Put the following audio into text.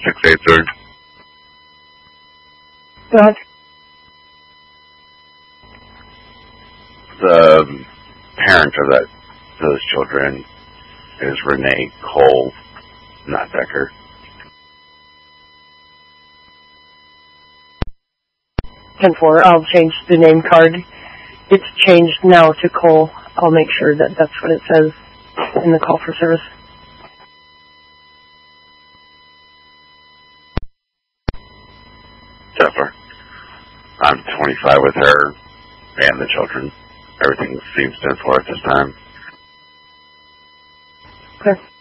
683. Go ahead. The parent of those children is Renee Cole, not Becker. 10-4. I'll change the name card. It's changed now to Cole. I'll make sure that that's what it says in the call for service. Definitely. I'm 25 with her and the children. Everything seems 10-4 at this time. Okay.